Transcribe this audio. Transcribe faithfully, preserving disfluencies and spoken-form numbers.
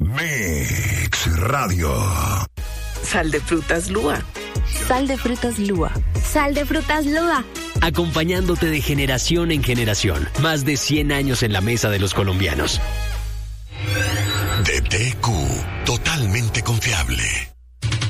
Mix Radio. Sal de frutas Lua. Sal de frutas Lua. Sal de frutas Lua. Acompañándote de generación en generación. Más de cien años en la mesa de los colombianos. D T Q, totalmente confiable.